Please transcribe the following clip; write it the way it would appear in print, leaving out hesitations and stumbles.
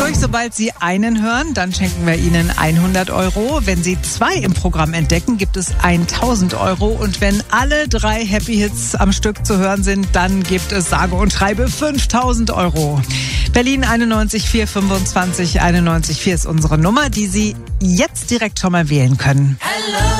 durch. Sobald Sie einen hören, dann schenken wir Ihnen 100 Euro. Wenn Sie 2 im Programm entdecken, gibt es 1000 Euro. Und wenn alle 3 Happy Hits am Stück zu hören sind, dann gibt es sage und schreibe 5000 Euro. Berlin 91 425 91 4 ist unsere Nummer, die Sie jetzt direkt schon mal wählen können. Hello.